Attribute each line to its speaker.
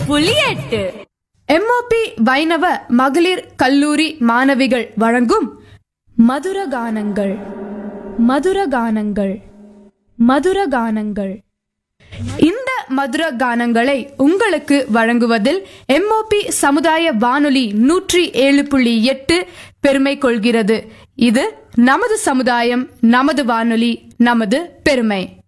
Speaker 1: 9.8
Speaker 2: MOP வைணவ மகளிர் கல்லூரி மாணவிகள் வழங்கும் மதுரகானங்கள் மதுரகானங்கள் மதுரகானங்கள். இந்த மதுர கானங்களை உங்களுக்கு வழங்குவதில் எம்ஓபி சமுதாய வானொலி 107.8 பெருமை கொள்கிறது. இது நமது சமுதாயம், நமது வானொலி, நமது பெருமை.